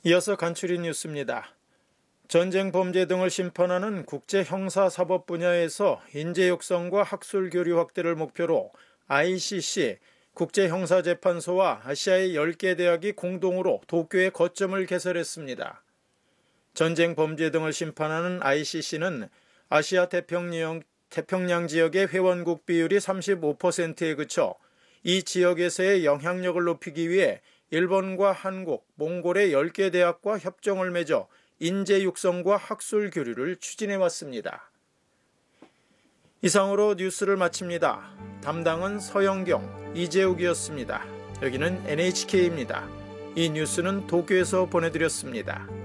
이어서 간추린 뉴스입니다. 전쟁 범죄 등을 심판하는 국제형사사법 분야에서 인재 육성과 학술 교류 확대를 목표로 ICC 국제형사재판소와 아시아의 10개 대학이 공동으로 도쿄에 거점을 개설했습니다. 전쟁 범죄 등을 심판하는 ICC는 아시아 태평양 지역의 회원국 비율이 35%에 그쳐 이 지역에서의 영향력을 높이기 위해 일본과 한국, 몽골의 10개 대학과 협정을 맺어 인재 육성과 학술 교류를 추진해왔습니다. 이상으로 뉴스를 마칩니다. 담당은 서영경, 이재욱이었습니다. 여기는 NHK입니다. 이 뉴스는 도쿄에서 보내드렸습니다.